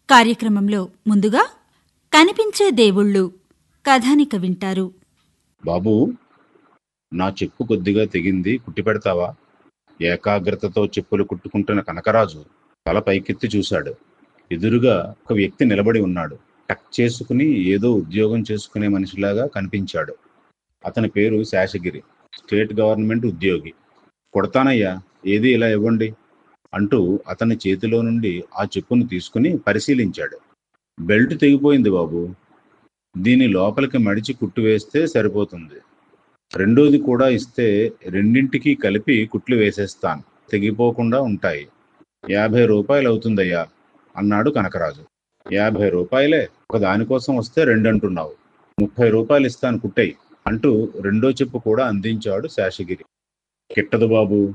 కార్యక్రమంలో ముందుగా కనిపించే దేవుళ్ళు కథానిక వింటారు. బాబూ, నా చెప్పు కొద్దిగా తెగింది, కుట్టి పెడతావా? ఏకాగ్రతతో చెప్పులు కుట్టుకుంటున్న కనకరాజు తల పైకెత్తి చూశాడు. ఎదురుగా ఒక వ్యక్తి నిలబడి ఉన్నాడు. టక్ చేసుకుని ఏదో ఉద్యోగం చేసుకునే మనిషిలాగా కనిపించాడు. అతని పేరు శేషగిరి, స్టేట్ గవర్నమెంట్ ఉద్యోగి. కొడతానయ్యా, ఏది ఇలా ఇవ్వండి అంటూ అతని చేతిలో నుండి ఆ చెప్పును తీసుకుని పరిశీలించాడు. బెల్ట్ తెగిపోయింది బాబు, దీని లోపలికి మడిచి కుట్టు వేస్తే సరిపోతుంది. రెండోది కూడా ఇస్తే రెండింటికి కలిపి కుట్లు వేసేస్తాను, తెగిపోకుండా ఉంటాయి. 50 రూపాయలు అవుతుందయ్యా అన్నాడు కనకరాజు. 50 రూపాయలే? ఒక దానికోసం వస్తే 2 అంటున్నావు. 30 రూపాయలు ఇస్తాను, కుట్టేయి అంటూ రెండో చెప్పు కూడా అందించాడు శేషగిరి. కిట్టదు బాబు,